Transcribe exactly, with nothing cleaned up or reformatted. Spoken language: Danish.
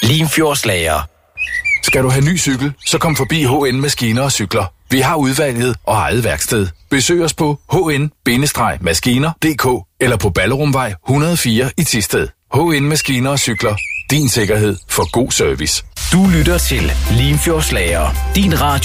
Limfjordslager. Skal du have ny cykel, så kom forbi H N Maskiner og Cykler. Vi har udvalget og eget værksted. Besøg os på h n maskiner punktum d k eller på Ballerumvej et hundrede og fire i Thisted. H N Maskiner og Cykler. Din sikkerhed for god service. Du lytter til Limfjordslager. Din radio